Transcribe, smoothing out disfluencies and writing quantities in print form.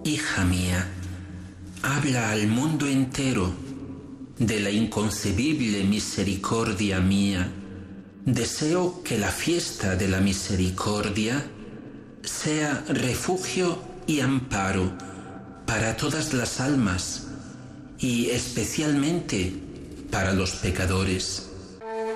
hija mía, habla al mundo entero de la inconcebible misericordia mía. Deseo que la fiesta de la misericordia sea refugio y amparo para todas las almas y especialmente para los pecadores.